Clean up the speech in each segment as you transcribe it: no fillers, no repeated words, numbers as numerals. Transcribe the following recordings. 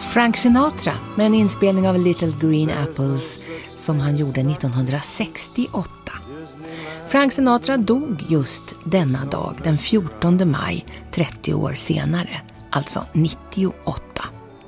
Frank Sinatra med en inspelning av Little Green Apples som han gjorde 1968. Frank Sinatra dog just denna dag, den 14 maj, 30 år senare, alltså 98.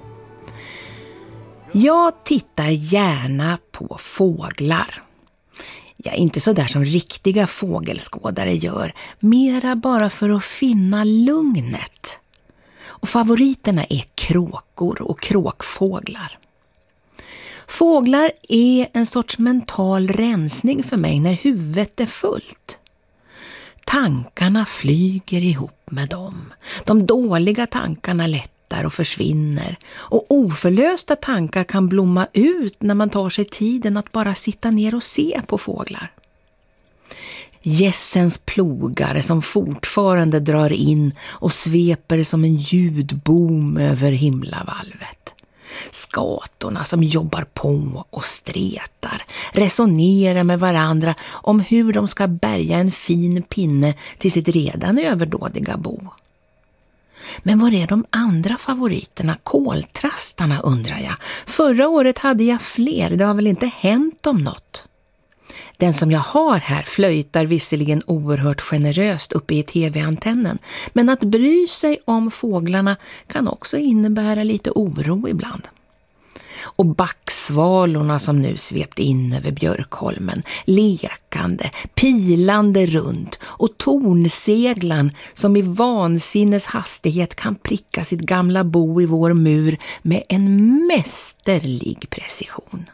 Jag tittar gärna på fåglar. Jag är inte så där som riktiga fågelskådare gör, mera bara för att finna lugnet. Och favoriterna är kråkor och kråkfåglar. Fåglar är en sorts mental rensning för mig när huvudet är fullt. Tankarna flyger ihop med dem. De dåliga tankarna lättar och försvinner. Och oförlösta tankar kan blomma ut när man tar sig tiden att bara sitta ner och se på fåglar. Gässens plogar som fortfarande drar in och sveper som en ljudbom över himlavalvet. Skatorna som jobbar på och stretar, resonerar med varandra om hur de ska bärga en fin pinne till sitt redan överdådiga bo. Men var är de andra favoriterna, koltrastarna, undrar jag. Förra året hade jag fler, det har väl inte hänt om något. Den som jag har här flöjtar visserligen oerhört generöst uppe i tv-antennen, men att bry sig om fåglarna kan också innebära lite oro ibland. Och backsvalorna som nu svept in över Björkholmen, lekande, pilande runt, och tornseglan som i vansinnes hastighet kan pricka sitt gamla bo i vår mur med en mästerlig precision.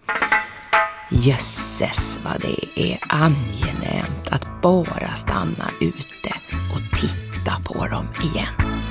Jösses vad det är angenämt att bara stanna ute och titta på dem igen.